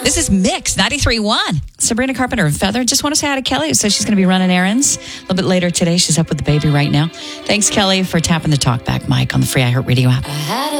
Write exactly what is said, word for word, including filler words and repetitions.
This is Mix ninety-three point one. Sabrina Carpenter and Feather. Just want to say hi to Kelly, who says she's going to be running errands a little bit later today. She's up with the baby right now. Thanks, Kelly, for tapping the talkback mic on the free iHeartRadio app.